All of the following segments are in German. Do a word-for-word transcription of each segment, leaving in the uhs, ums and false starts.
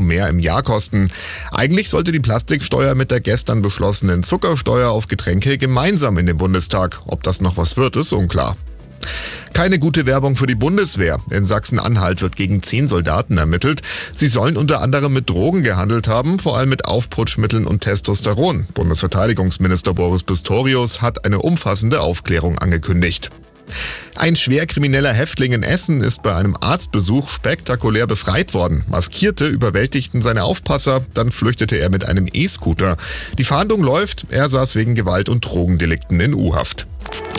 mehr im Jahr kosten. Eigentlich sollte die Plastiksteuer mit der gestern beschlossenen Zuckersteuer auf Getränke gemeinsam in den Bundestag. Ob das noch was wird, ist unklar. Keine gute Werbung für die Bundeswehr. In Sachsen-Anhalt wird gegen zehn Soldaten ermittelt. Sie sollen unter anderem mit Drogen gehandelt haben, vor allem mit Aufputschmitteln und Testosteron. Bundesverteidigungsminister Boris Pistorius hat eine umfassende Aufklärung angekündigt. Ein schwerkrimineller Häftling in Essen ist bei einem Arztbesuch spektakulär befreit worden. Maskierte überwältigten seine Aufpasser, dann flüchtete er mit einem E-Scooter. Die Fahndung läuft, er saß wegen Gewalt- und Drogendelikten in U-Haft.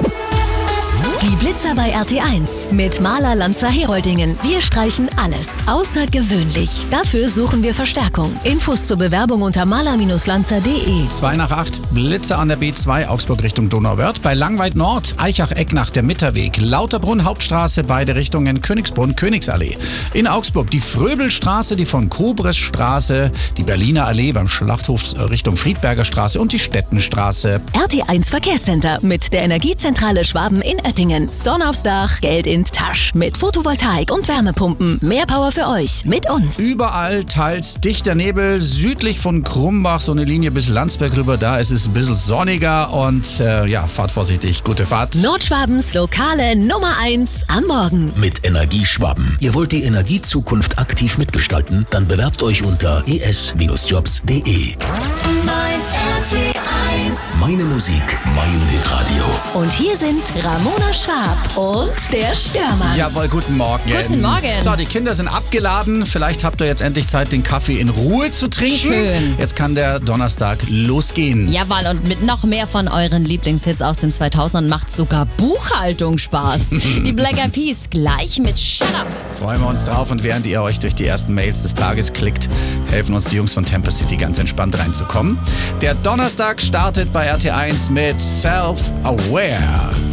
Die Blitzer bei R T eins mit Maler Lanzer Heroldingen. Wir streichen alles außergewöhnlich. Dafür suchen wir Verstärkung. Infos zur Bewerbung unter maler Lanzer punkt de. zwei nach acht, Blitzer an der B zwei, Augsburg Richtung Donauwörth. Bei Langweid Nord, Eichach-Ecknach, der Mitterweg. Lauterbrunn, Hauptstraße, beide Richtungen Königsbrunn, Königsallee. In Augsburg die Fröbelstraße, die von Kobresstraße, die Berliner Allee beim Schlachthof Richtung Friedberger Straße und die Stettenstraße. R T eins Verkehrscenter mit der Energiezentrale Schwaben in Oettingen. Sonne aufs Dach, Geld in Tasch. Mit Photovoltaik und Wärmepumpen. Mehr Power für euch. Mit uns. Überall teils dichter Nebel. Südlich von Krumbach so eine Linie bis Landsberg rüber. Da ist es ein bisschen sonniger und äh, ja, fahrt vorsichtig. Gute Fahrt. Nordschwabens lokale Nummer eins am Morgen. Mit Energie Schwaben. Ihr wollt die Energiezukunft aktiv mitgestalten? Dann bewerbt euch unter e s Bindestrich jobs punkt de. Mein R T eins. Meine Musik, mein Hitradio. Und hier sind Ramona Schwab und der Störmann. Jawohl, guten Morgen. Guten Morgen. So, die Kinder sind abgeladen. Vielleicht habt ihr jetzt endlich Zeit, den Kaffee in Ruhe zu trinken. Schön. Jetzt kann der Donnerstag losgehen. Jawohl, und mit noch mehr von euren Lieblingshits aus den zweitausendern macht sogar Buchhaltung Spaß. Die Black Eyed Peas gleich mit Shut Up. Freuen wir uns drauf und während ihr euch durch die ersten Mails des Tages klickt, helfen uns die Jungs von Temper City ganz entspannt reinzukommen. Der Donnerstag startet bei R T eins mit Self-Aware.